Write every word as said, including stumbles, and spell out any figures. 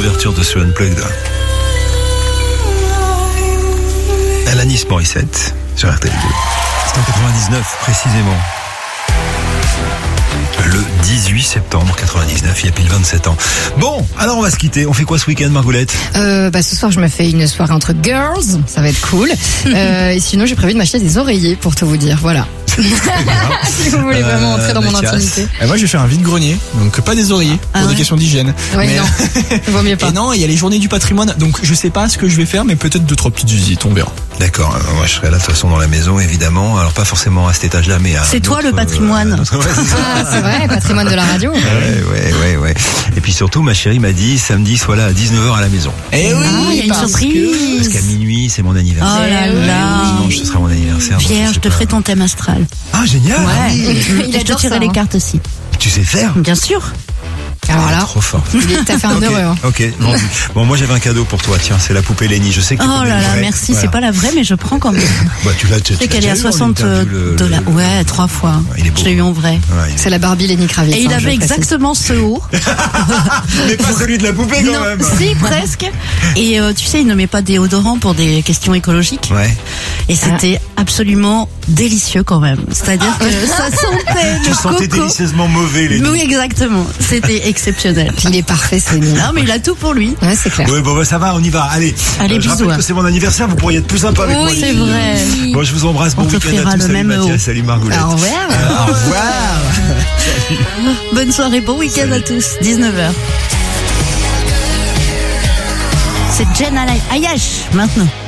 d'ouverture de ce Unplugged. Alanis Morissette sur R T L deux. C'est en quatre-vingt-dix-neuf précisément. Le dix-huit septembre quatre-vingt-dix-neuf, il y a pile vingt-sept ans. Bon, alors on va se quitter. On fait quoi ce week-end, Margoulette ? euh, bah, Ce soir, je me fais une soirée entre girls. Ça va être cool. euh, et sinon, j'ai prévu de m'acheter des oreillers pour tout vous dire. Voilà. Si vous voulez vraiment entrer dans euh, mon Mathias. intimité. Et moi, je vais faire un vide-grenier. Donc, pas des oreillers. Ah pour ouais. des questions d'hygiène. Ouais, Mais- non. Vaut mieux pas. Et non, il y a les journées du patrimoine. Donc, je sais pas ce que je vais faire, mais peut-être deux, trois petites visites. On verra. D'accord, euh, moi je serai là de toute façon dans la maison évidemment, alors pas forcément à cet étage-là mais à C'est un toi autre, le patrimoine. euh, ouais, c'est ça. Ah, c'est vrai, patrimoine de la radio. Ouais, ouais, ouais, ouais. Et puis surtout, ma chérie m'a dit samedi, sois là à dix-neuf heures à la maison. Eh oui, Ah, il y a une parce surprise. Parce qu'à minuit, c'est mon anniversaire. Oh là là. Dimanche, ce sera mon anniversaire. donc Pierre, sais je te pas. ferai ton thème astral. Ah, génial. Ouais. Il Et je te adore tirerai ça, les hein. cartes aussi. Tu sais faire? Bien sûr. Alors là, Trop fort. t'as fait un Ok, heureux. Hein. ok. Bon, bon, moi j'avais un cadeau pour toi. Tiens, c'est la poupée Lenny. Je sais que tu Oh connais là le là, vrai. merci. Voilà. C'est pas la vraie, mais je prends quand même. Bah, tu l'as. Tu, Je sais tu qu'elle est l'as à déjà eu en soixante interview, le- dollars. le- Ouais, trois fois. Ouais, il est beau. Je l'ai eu en vrai. Ouais, il est- C'est la Barbie Lenny Kravitz. Et il hein, je avait précise. exactement ce haut. Mais pas celui de la poupée quand Non, même. si, presque. Et euh, tu sais, il ne met pas de déodorant pour des questions écologiques. Ouais. Et c'était absolument délicieux quand même. C'est-à-dire que ça sentait Tu le sentais coco. délicieusement mauvais, Lenny. Oui, exactement. C'était exceptionnel. Puis il est parfait, c'est nul. Non, mais il a tout pour lui. Ouais, c'est clair. Ouais, bon, bah, ça va, on y va. Allez. Allez, je bisous, rappelle hein. que c'est mon anniversaire, vous pourriez être plus sympa avec moi. Oui, les c'est filles. vrai. Bon, je vous embrasse. Bon On week-end t'offrira à tous. le Salut même Mathias, haut. salut Margoulette. Au revoir. Euh, au revoir. Bonne soirée, bon week-end à tous. dix-neuf heures. C'est Jen Ayash maintenant.